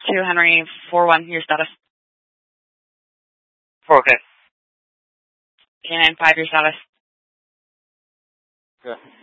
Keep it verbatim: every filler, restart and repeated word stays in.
two Henry, four one, your status. Four, okay. K nine five, your status. Good.